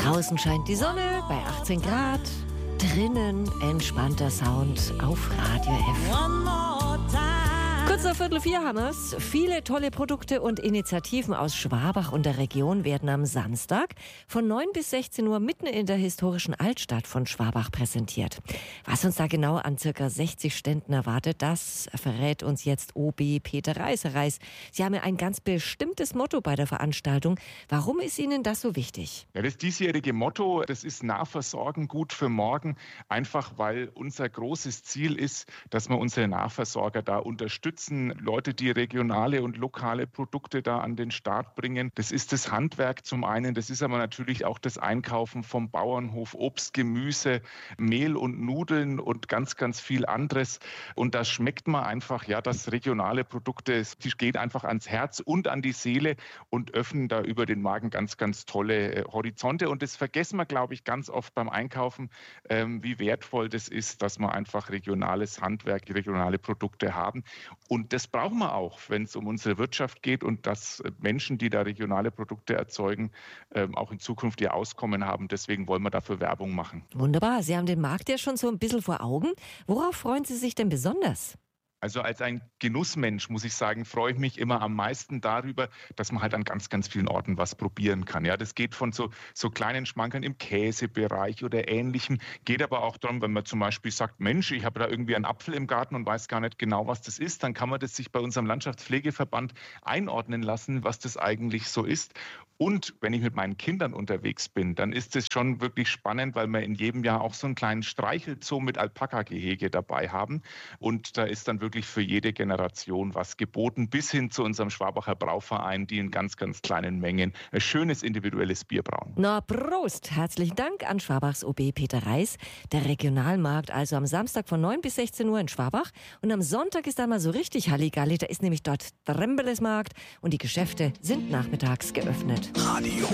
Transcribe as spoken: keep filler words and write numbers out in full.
Draußen scheint die Sonne bei achtzehn Grad. Drinnen entspannter Sound auf Radio F. Kurz nach Viertel vier haben wir's. Viele tolle Produkte und Initiativen aus Schwabach und der Region werden am Samstag von neun bis sechzehn Uhr mitten in der historischen Altstadt von Schwabach präsentiert. Was uns da genau an circa sechzig Ständen erwartet, das verrät uns jetzt O B Peter Reis. Herr Reis, Sie haben ja ein ganz bestimmtes Motto bei der Veranstaltung. Warum ist Ihnen das so wichtig? Ja, das diesjährige Motto, das ist Nahversorgen gut für morgen. Einfach weil unser großes Ziel ist, dass wir unsere Nahversorger da unterstützen. Leute, die regionale und lokale Produkte da an den Start bringen. Das ist das Handwerk zum einen, das ist aber natürlich auch das Einkaufen vom Bauernhof, Obst, Gemüse, Mehl und Nudeln und ganz, ganz viel anderes. Und da schmeckt man einfach, ja, dass regionale Produkte, die gehen einfach ans Herz und an die Seele und öffnen da über den Magen ganz, ganz tolle äh, Horizonte. Und das vergessen wir, glaube ich, ganz oft beim Einkaufen, ähm, wie wertvoll das ist, dass wir einfach regionales Handwerk, regionale Produkte haben. Und das brauchen wir auch, wenn es um unsere Wirtschaft geht und dass Menschen, die da regionale Produkte erzeugen, auch in Zukunft ihr Auskommen haben. Deswegen wollen wir dafür Werbung machen. Wunderbar. Sie haben den Markt ja schon so ein bisschen vor Augen. Worauf freuen Sie sich denn besonders? Also als ein Genussmensch, muss ich sagen, freue ich mich immer am meisten darüber, dass man halt an ganz, ganz vielen Orten was probieren kann. Ja, das geht von so, so kleinen Schmankerln im Käsebereich oder Ähnlichem, geht aber auch darum, wenn man zum Beispiel sagt, Mensch, ich habe da irgendwie einen Apfel im Garten und weiß gar nicht genau, was das ist, dann kann man das sich bei unserem Landschaftspflegeverband einordnen lassen, was das eigentlich so ist. Und wenn ich mit meinen Kindern unterwegs bin, dann ist es schon wirklich spannend, weil wir in jedem Jahr auch so einen kleinen Streichelzoo mit Alpaka-Gehege dabei haben. Und da ist dann wirklich für jede Generation was geboten, bis hin zu unserem Schwabacher Brauverein, die in ganz, ganz kleinen Mengen ein schönes individuelles Bier brauen. Na, Prost! Herzlichen Dank an Schwabachs O B Peter Reis. Der Regionalmarkt also am Samstag von neun bis sechzehn Uhr in Schwabach. Und am Sonntag ist da mal so richtig Halligalli. Da ist nämlich dort Trembelesmarkt und die Geschäfte sind nachmittags geöffnet. Radio